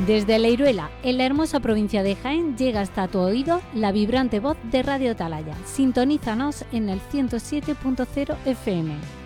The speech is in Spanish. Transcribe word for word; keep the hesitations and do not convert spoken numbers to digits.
Desde Leiruela, en la hermosa provincia de Jaén, llega hasta tu oído la vibrante voz de Radio Atalaya. Sintonízanos en el ciento siete punto cero F M.